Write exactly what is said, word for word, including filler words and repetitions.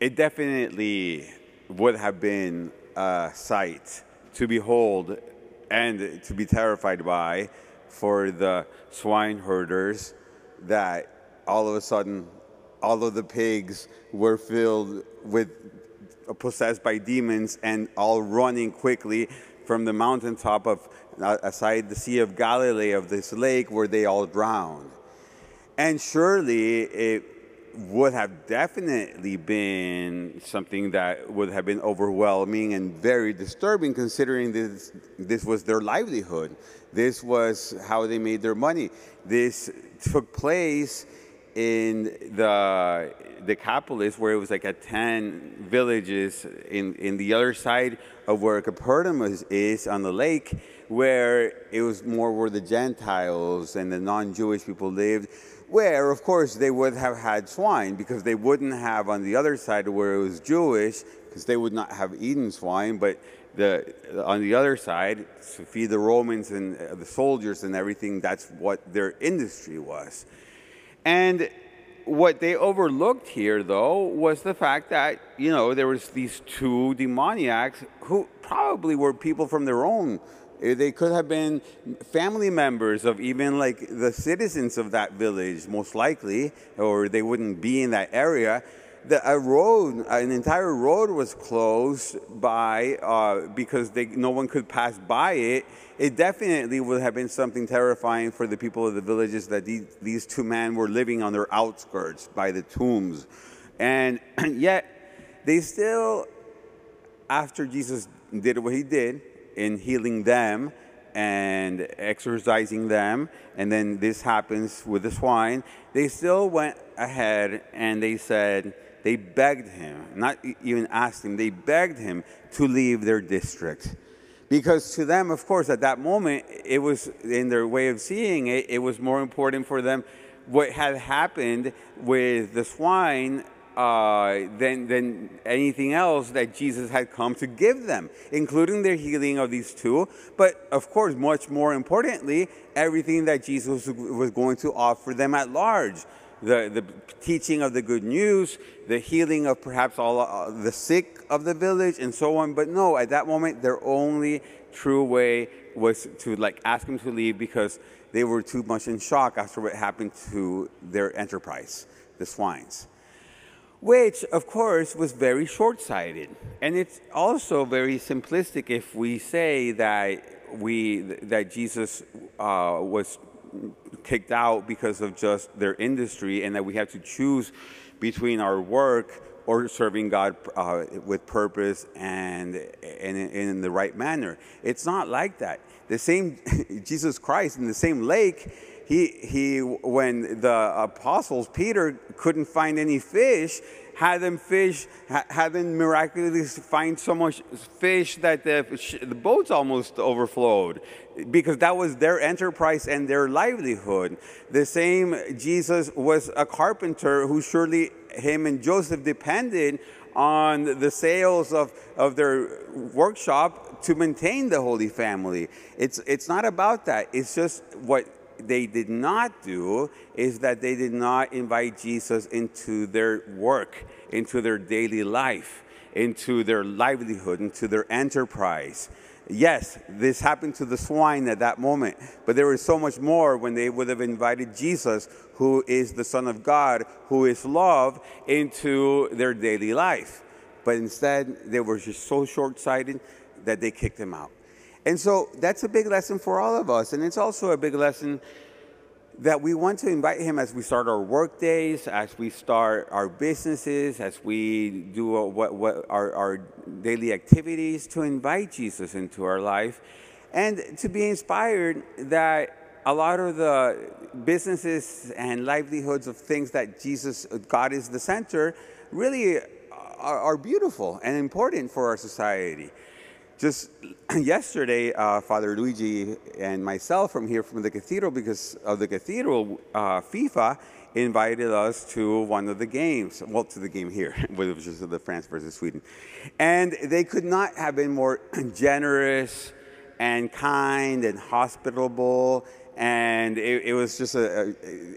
It definitely would have been a sight to behold and to be terrified by for the swine herders, that all of a sudden all of the pigs were filled with possessed by demons and all running quickly from the mountaintop of uh, aside the Sea of Galilee, of this lake, where they all drowned. And surely it would have definitely been something that would have been overwhelming and very disturbing, considering this this was their livelihood. This was how they made their money. This took place in the Decapolis, where it was like at ten villages in, in the other side of where Capernaum is, is on the lake, where it was more where the Gentiles and the non-Jewish people lived, where, of course, they would have had swine, because they wouldn't have on the other side where it was Jewish, because they would not have eaten swine, but the on the other side, to feed the Romans and the soldiers and everything, that's what their industry was. And what they overlooked here, though, was the fact that, you know, there was these two demoniacs who probably were people from their own. They could have been family members of even like the citizens of that village, most likely, or they wouldn't be in that area. The, a road, an entire road was closed by uh, because they, no one could pass by it. It definitely would have been something terrifying for the people of the villages that these, these two men were living on their outskirts by the tombs. And yet, they still, after Jesus did what he did in healing them and exorcising them, and then this happens with the swine, they still went ahead and they said, they begged him, not even asked him, they begged him to leave their district. Because to them, of course, at that moment, it was, in their way of seeing it, it was more important for them what had happened with the swine uh, than, than anything else that Jesus had come to give them, including the healing of these two. But, of course, much more importantly, everything that Jesus was going to offer them at large. The, the teaching of the good news, the healing of perhaps all uh, the sick of the village, and so on. But no, at that moment, their only true way was to like ask him to leave, because they were too much in shock after what happened to their enterprise, the swines. Which, of course, was very short-sighted. And it's also very simplistic if we say that we that Jesus uh, was kicked out because of just their industry, and that we have to choose between our work or serving God uh, with purpose and, and in the right manner. It's not like that. The same Jesus Christ in the same lake, he he when the apostles Peter couldn't find any fish, had them fish, had them miraculously find so much fish that the, the boats almost overflowed, because that was their enterprise and their livelihood. The same Jesus was a carpenter who surely him and Joseph depended on the sales of, of their workshop to maintain the Holy Family. It's, it's not about that. It's just what they did not do is that they did not invite Jesus into their work, into their daily life, into their livelihood, into their enterprise. Yes, this happened to the swine at that moment, but there was so much more when they would have invited Jesus, who is the Son of God, who is love, into their daily life. But instead, they were just so short-sighted that they kicked him out. And so that's a big lesson for all of us. And it's also a big lesson that we want to invite him as we start our work days, as we start our businesses, as we do what, what our, our daily activities, to invite Jesus into our life, and to be inspired that a lot of the businesses and livelihoods of things that Jesus, God is the center, really are, are beautiful and important for our society. Just yesterday, uh, Father Luigi and myself from here from the cathedral, because of the cathedral, uh, FIFA invited us to one of the games, well, to the game here, which is the France versus Sweden. And they could not have been more generous and kind and hospitable. And it, it was just a, a